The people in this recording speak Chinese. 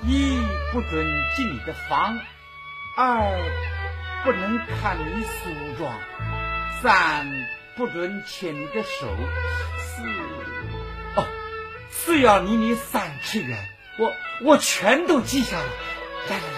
一不准进你的房，二不能看你梳妆，三不准牵你的手，四要离你3尺远。我全都记下了。来来来。